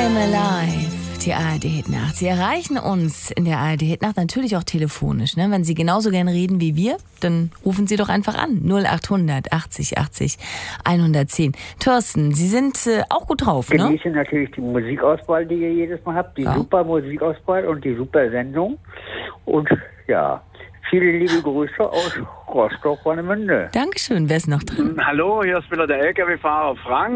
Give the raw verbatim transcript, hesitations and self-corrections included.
I'm Alive, die A R D-Hitnacht. Sie erreichen uns in der A R D-Hitnacht natürlich auch telefonisch. Ne? Wenn Sie genauso gern reden wie wir, dann rufen Sie doch einfach an. null achthundert achtzig achtzig hundertzehn. Thorsten, Sie sind äh, auch gut drauf, ich ne? genieße natürlich die Musikauswahl, die ihr jedes Mal habt. Die Ja. super Musikauswahl und die super Sendung. Und ja, viele liebe Grüße aus Rostock-Warnemünde. Dankeschön. Wer ist noch drin? Hallo, hier ist wieder der L K W-Fahrer Frank.